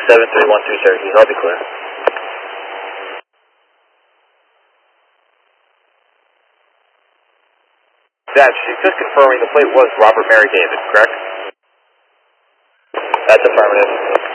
731 Syracuse, I'll be clear. Dash, just confirming the plate was Robert Mary David, correct? That's affirmative.